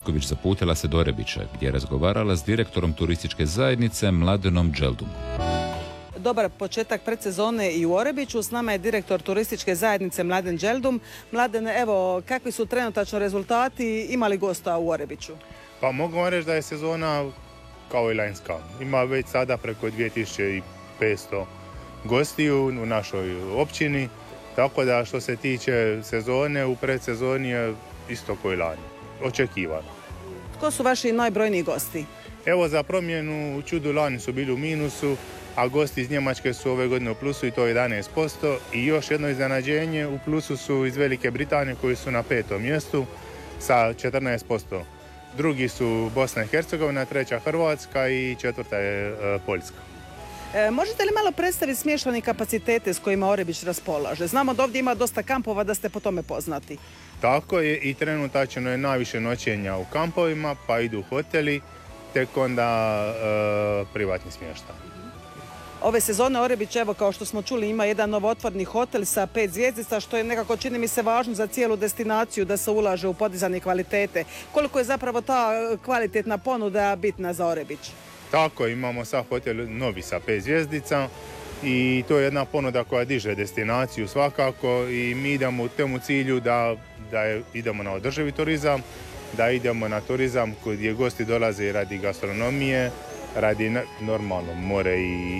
Petković zaputila se do Orebića, gdje je razgovarala s direktorom turističke zajednice Mladenom Đeldum. Dobar početak predsezone i u Orebiću. S nama je direktor turističke zajednice Mladen Đeldum. Mladen, evo, kakvi su trenutačno rezultati, ima li gosta u Orebiću? Pa mogu vam reći da je sezona kao i lanjska. Ima već sada preko 2500 gostiju u našoj općini, tako da što se tiče sezone, u predsezoni je isto kao i lani. Očekivano. Tko su vaši najbrojniji gosti? Evo, za promjenu u čudu lani su bili u minusu, a gosti iz Njemačke su ove godine u plusu i to 11%. I još jedno iznenađenje, u plusu su iz Velike Britanije koji su na 5. mjestu sa 14%. Drugi su Bosna i Hercegovina, treća Hrvatska i četvrta je Poljska. Možete li malo predstaviti smještajne kapacitete s kojima Orebić raspolaže? Znamo da ovdje ima dosta kampova, da ste po tome poznati. Tako je, i trenutačno je najviše noćenja u kampovima, pa idu hoteli, tek onda privatni smještaj. Ove sezone Orebić, evo, kao što smo čuli, ima jedan novotvorni hotel sa 5 zvjezdica, što je nekako, čini mi se, važno za cijelu destinaciju da se ulaže u podizanje kvalitete. Koliko je zapravo ta kvalitetna ponuda bitna za Orebić? Tako, imamo sad hotel novi sa 5 zvjezdica i to je jedna ponuda koja diže destinaciju svakako i mi idemo u temu cilju da idemo na održivi turizam, da idemo na turizam gdje gosti dolaze radi gastronomije, radi normalno more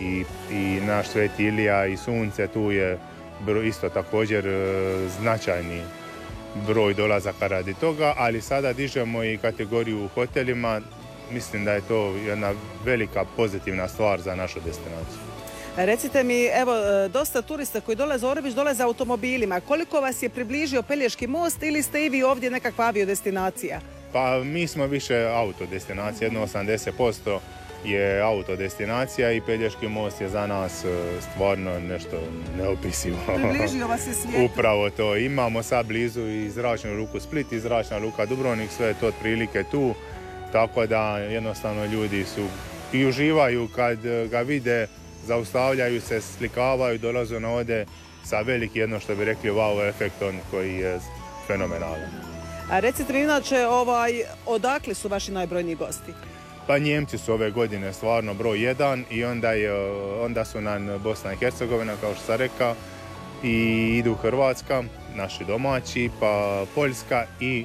i naš Sveti Ilija i sunce, tu je isto također značajni broj dolazaka radi toga, ali sada dižemo i kategoriju u hotelima. Mislim da je to jedna velika pozitivna stvar za našu destinaciju. Recite mi, evo, dosta turista koji dolaze u Orebić dolaze automobilima. Koliko vas je približio Pelješki most ili ste i vi ovdje nekakva aviodestinacija? Pa mi smo više autodestinacija, jedno 80% je autodestinacija i Pelješki most je za nas stvarno nešto neopisivo. Približio vas je svijetu. Upravo to. Imamo sad blizu i zračnu luku Split i zračna luka Dubrovnik, sve je to otprilike tu. Tako da jednostavno ljudi su i uživaju kad ga vide, zaustavljaju se, slikavaju, dolaze na ode sa veliki, jedno što bi rekli, wow efektom koji je fenomenalan. A recite mi inače, odakle su vaši najbrojniji gosti? Pa Njemci su ove godine stvarno broj 1 i onda su nam Bosna i Hercegovina, kao što sam rekao, i idu Hrvatska, naši domaći, pa Poljska i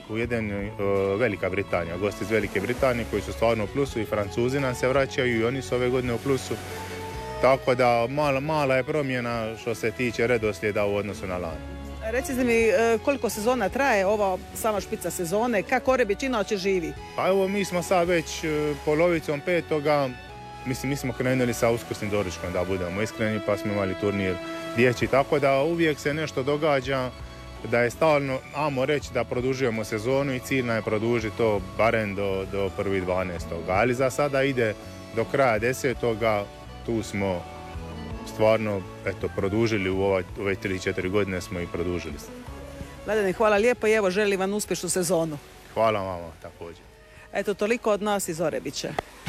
Velika Britanija. Gosti iz Velike Britanije koji su stvarno u plusu i Francuzi nam se vraćaju i oni su ove godine u plusu. Tako da mala je promjena što se tiče redoslijeda u odnosu na lani. Recite mi koliko sezona traje ova sama špica sezone, kako Orebić inače živi? Pa evo, mi smo sad već polovicom 5. Mislim, mi smo krenuli sa uskrsnim doručkom, da budemo iskreni, pa smo imali turnir dječji, tako da uvijek se nešto događa, da je stalno, ajmo reći, da produžujemo sezonu i cilj nam je produžiti to barem do 1.12. Ali za sada ide do kraja 10. Tu smo stvarno produžili u ove 3-4 godine smo i produžili. Mladene, hvala lijepo i evo, želim vam uspješnu sezonu. Hvala vama također. Eto, toliko od nas iz Orebića.